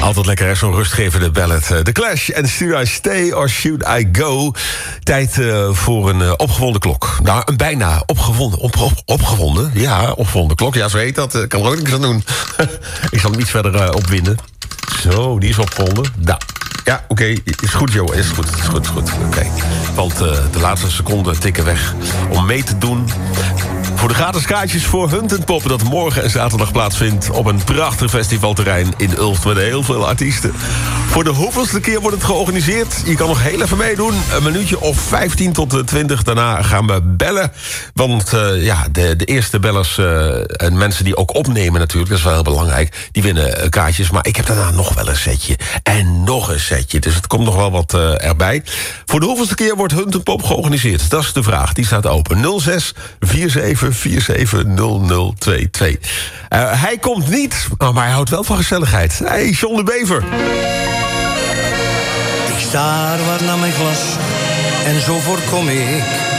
Altijd lekker, hè? Zo'n rustgevende ballad. The Clash en Should I Stay or Should I Go? Tijd voor een opgewonden klok. Nou, een bijna opgewonden. Ja, opgewonden klok. Ja, zo heet dat. Ik kan er ook niks aan doen. Ik zal hem iets verder opwinden. Zo, die is opgewonden. Nou. Ja, oké. Is goed, joh. Is goed. Oké. Want de laatste seconden tikken weg om mee te doen voor de gratis kaartjes voor Hunt & Pop, dat morgen en zaterdag plaatsvindt op een prachtig festivalterrein in Ulft met heel veel artiesten. Voor de hoeveelste keer wordt het georganiseerd. Je kan nog heel even meedoen. Een minuutje of 15 tot 20. Daarna gaan we bellen. Want de eerste bellers en mensen die ook opnemen natuurlijk, dat is wel heel belangrijk, die winnen kaartjes. Maar ik heb daarna nog wel een setje. En nog een setje. Dus het komt nog wel wat erbij. Voor de hoeveelste keer wordt Hunt & Pop georganiseerd? Dat is de vraag. Die staat open. 06 47 47 0022. Hij komt niet, maar hij houdt wel van gezelligheid. Hey, John de Bever. Ik staar wat naar mijn glas en zo voorkom ik